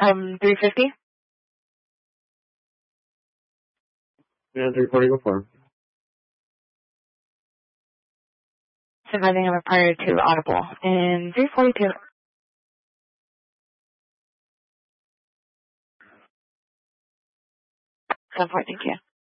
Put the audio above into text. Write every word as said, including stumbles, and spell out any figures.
Um, three fifty? Yeah, three forty, go for it. Surviving of a prior to audible. And three forty-two. seven point, thank you.